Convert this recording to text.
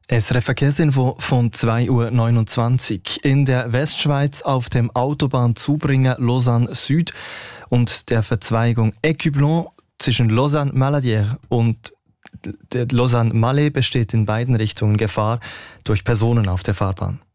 SRF Verkehrsinfo von 2:29 Uhr. In der Westschweiz auf dem Autobahnzubringer Lausanne Süd und der Verzweigung Écublens zwischen Lausanne-Maladière und der Lausanne-Malais besteht in beiden Richtungen Gefahr durch Personen auf der Fahrbahn.